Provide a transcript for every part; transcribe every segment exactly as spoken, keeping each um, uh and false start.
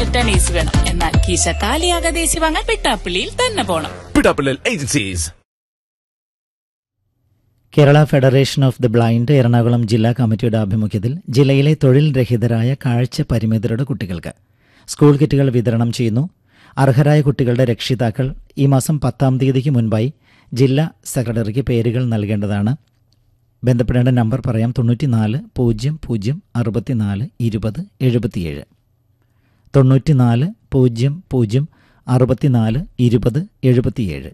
മാറ്റാൻ ഏസി വേണം. എന്നാൽ കീശ കാലിയാകാതെ ഏസി വാങ്ങാൻ പിട്ടാപ്പിള്ളിയിൽ തന്നെ പോണം. പിട്ടാപ്പിള്ളിയിൽ agencies. Kerala federation of the blind Ernakulam ജില്ലാ കമ്മിറ്റിയുടെ ആഭിമുഖ്യത്തിൽ ജില്ലയിലെ തൊഴിൽ രഹിതരായ കാഴ്ച പരിമിതരുടെ കുട്ടികൾക്ക് സ്കൂൾ കിറ്റുകൾ വിതരണം ചെയ്യുന്നു. അർഹരായ കുട്ടികളുടെ രക്ഷിതാക്കൾ ഈ മാസം പത്താം തീയതിക്ക് മുൻപായി ജില്ലാ സെക്രട്ടറിക്ക് പേരുകൾ നൽകേണ്ടതാണ്. ബന്ധപ്പെടേണ്ട നമ്പർ പറയാം: തൊണ്ണൂറ്റിനാല് പൂജ്യം പൂജ്യം അറുപത്തിനാല് ഇരുപത് എഴുപത്തിയേഴ് തൊണ്ണൂറ്റിനാല് പൂജ്യം പൂജ്യം അറുപത്തിനാല് ഇരുപത് എഴുപത്തിയേഴ്.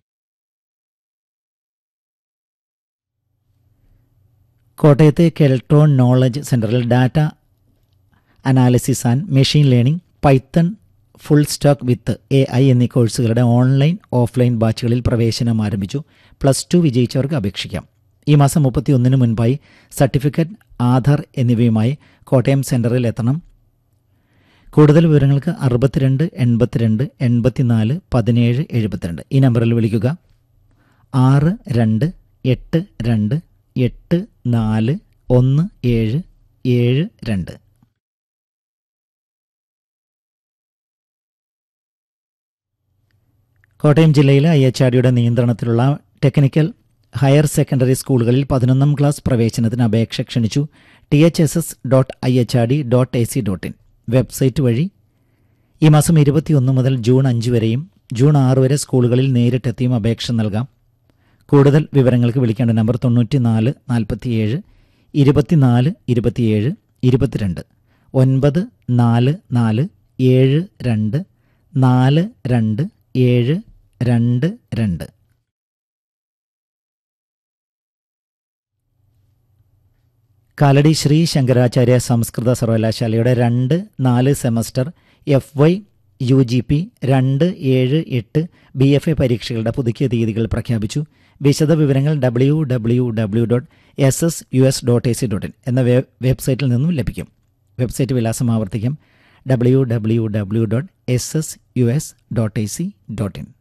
കോട്ടയത്തെ കെൽട്രോൺ നോളജ് സെൻ്ററിൽ data analysis and machine learning, Python, full stock with a I എന്നീ കോഴ്സുകളുടെ ഓൺലൈൻ ഓഫ്ലൈൻ ബാച്ചുകളിൽ പ്രവേശനം ആരംഭിച്ചു. പ്ലസ് ടു വിജയിച്ചവർക്ക് അപേക്ഷിക്കാം. ഈ മാസം മുപ്പത്തിയൊന്നിന് മുൻപായി സർട്ടിഫിക്കറ്റ്, ആധാർ എന്നിവയുമായി കോട്ടയം സെൻറ്ററിൽ എത്തണം. കൂടുതൽ വിവരങ്ങൾക്ക് അറുപത്തിരണ്ട് എൺപത്തിരണ്ട് എൺപത്തിനാല് പതിനേഴ് എഴുപത്തിരണ്ട് ഈ നമ്പറിൽ വിളിക്കുക. ആറ് രണ്ട് എട്ട് രണ്ട് എട്ട് നാല് ഒന്ന് ഏഴ് ഏഴ് രണ്ട്. കോട്ടയം ജില്ലയിലെ ഐ എച്ച് ആർ ഡിയുടെ നിയന്ത്രണത്തിലുള്ള ടെക്നിക്കൽ ഹയർ സെക്കൻഡറി സ്കൂളുകളിൽ പതിനൊന്നാം ക്ലാസ് പ്രവേശനത്തിന് അപേക്ഷ ക്ഷണിച്ചു. T H S S dot I H R D dot A C dot in website വഴി ഈ മാസം ഇരുപത്തിയൊന്ന് മുതൽ ജൂൺ അഞ്ച് വരെയും ജൂൺ ആറ് വരെ സ്കൂളുകളിൽ നേരിട്ടെത്തിയും അപേക്ഷ നൽകാം. കൂടുതൽ വിവരങ്ങൾക്ക് വിളിക്കേണ്ട നമ്പർ തൊണ്ണൂറ്റി നാല് നാൽപ്പത്തിയേഴ് ഇരുപത്തിനാല് ഇരുപത്തിയേഴ് ഇരുപത്തിരണ്ട് ഒൻപത് നാല് നാല് ഏഴ് രണ്ട് നാല് രണ്ട് ഏഴ് രണ്ട് രണ്ട്. കാലടി ശ്രീ ശങ്കരാചാര്യ സംസ്കൃത സർവകലാശാലയുടെ രണ്ട് നാല് semester F why you G P രണ്ട് ഏഴ് എട്ട് ബി എഫ് എ പരീക്ഷകളുടെ പുതുക്കിയ തീയതികൾ പ്രഖ്യാപിച്ചു. വിശദ വിവരങ്ങൾ W W W dot S S U S dot A C dot in എന്ന വെബ്സൈറ്റിൽ നിന്നും ലഭിക്കും. വെബ്സൈറ്റ് വിലാസം ആവർത്തിക്കും: W W W dot S S U S dot A C dot in.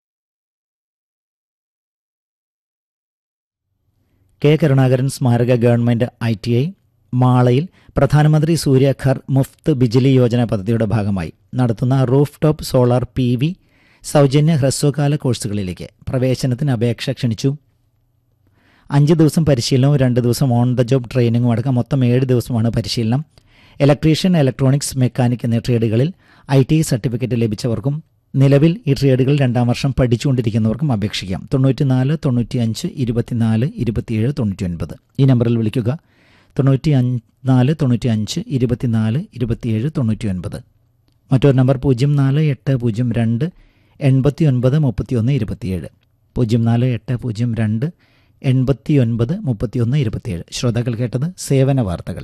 K Karunakaran സ്മാരക ഗവൺമെൻറ് ഐ ടി ഐ മാളയിൽ പ്രധാനമന്ത്രി സൂര്യ ഘർ മുഫ്ത് ബിജ്ലി യോജന പദ്ധതിയുടെ ഭാഗമായി നടത്തുന്ന roof top solar P V സൗജന്യ ഹ്രസ്വകാല കോഴ്സുകളിലേക്ക് പ്രവേശനത്തിന് അപേക്ഷ ക്ഷണിച്ചു. അഞ്ച് ദിവസം പരിശീലനവും രണ്ട് ദിവസം ഓൺ ദ ജോബ് ട്രെയിനിങ്ങും അടക്കം മൊത്തം ഏഴ് ദിവസമാണ് പരിശീലനം. ഇലക്ട്രീഷ്യൻ, ഇലക്ട്രോണിക്സ്, മെക്കാനിക് എന്നീ ട്രേഡുകളിൽ ഐ ടി ഐ സർട്ടിഫിക്കറ്റ് ലഭിച്ചവർക്കും നിലവിൽ ഈ ട്രേഡുകൾ രണ്ടാം വർഷം പഠിച്ചുകൊണ്ടിരിക്കുന്നവർക്കും അപേക്ഷിക്കാം. തൊണ്ണൂറ്റിനാല് തൊണ്ണൂറ്റി അഞ്ച് ഇരുപത്തിനാല് ഇരുപത്തിയേഴ് തൊണ്ണൂറ്റി ഒൻപത് ഈ നമ്പറിൽ വിളിക്കുക. തൊണ്ണൂറ്റി നാല് തൊണ്ണൂറ്റി അഞ്ച് ഇരുപത്തിനാല് ഇരുപത്തിയേഴ് തൊണ്ണൂറ്റി ഒൻപത്. മറ്റൊരു നമ്പർ പൂജ്യം നാല് എട്ട് പൂജ്യം രണ്ട് എൺപത്തി ഒൻപത് മുപ്പത്തി ഒന്ന് ഇരുപത്തിയേഴ് പൂജ്യം നാല് എട്ട് പൂജ്യം രണ്ട് എൺപത്തി ഒൻപത് മുപ്പത്തി ഒന്ന് ഇരുപത്തിയേഴ്. ശ്രോതാക്കൾ കേട്ടത് സേവന വാർത്തകൾ.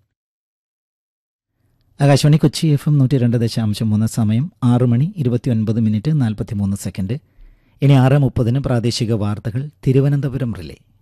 ആകാശവാണി കൊച്ചി എഫ് എം നൂറ്റി രണ്ട് ദശാംശം മൂന്ന്. സമയം ആറ് മണി ഇരുപത്തി ഒൻപത് മിനിറ്റ് നാൽപ്പത്തി മൂന്ന് സെക്കൻഡ്. ഇനി ആറ് മുപ്പതിന് പ്രാദേശിക വാർത്തകൾ തിരുവനന്തപുരം റിലേ.